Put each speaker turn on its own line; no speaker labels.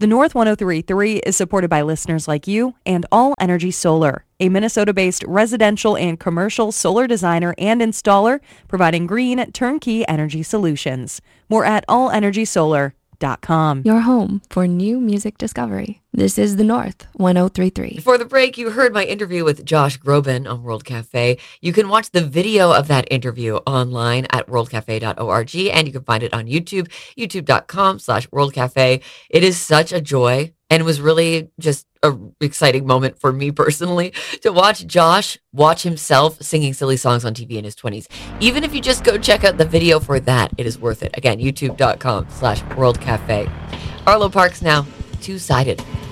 The North 103.3 is supported by listeners like you and All Energy Solar, a Minnesota-based residential and commercial solar designer and installer providing green turnkey energy solutions. More at allenergysolar.com.
Your home for new music discovery. This is the North 103.3.
Before the break, you heard my interview with Josh Groban on World Cafe. You can watch the video of that interview online at worldcafe.org, and you can find it on YouTube, youtube.com/worldcafe. It is such a joy, and it was really just an exciting moment for me personally to watch Josh watch himself singing silly songs on TV in his 20s. Even if you just go check out the video for that, it is worth it. Again, youtube.com/worldcafe. Arlo Parks now, Two-Sided.